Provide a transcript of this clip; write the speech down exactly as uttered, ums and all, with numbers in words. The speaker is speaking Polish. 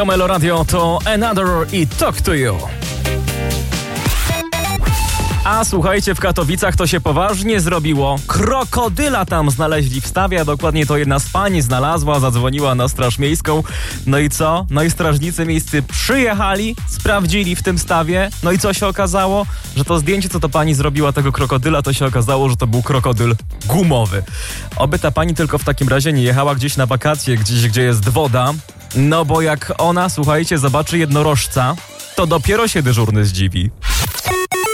Melo Radio to Another i Talk to You. A słuchajcie, w Katowicach to się poważnie zrobiło. Krokodyla tam znaleźli w stawie, a dokładnie to jedna z pań znalazła, zadzwoniła na Straż Miejską. No i co? No i strażnicy miejscy przyjechali, sprawdzili w tym stawie. No i co się okazało? Że to zdjęcie, co to pani zrobiła tego krokodyla, to się okazało, że to był krokodyl gumowy. Oby ta pani tylko w takim razie nie jechała gdzieś na wakacje, gdzieś, gdzie jest woda. No bo jak ona, słuchajcie, zobaczy jednorożca, to dopiero się dyżurny zdziwi.